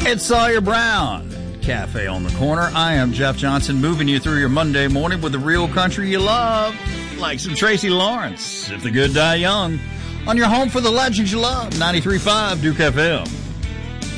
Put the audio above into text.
It's Sawyer Brown, Cafe on the Corner. I am Jeff Johnson, moving you through your Monday morning with the real country you love, like some Tracy Lawrence, If the Good Die Young, on your home for the legends you love, 93.5 Duke FM.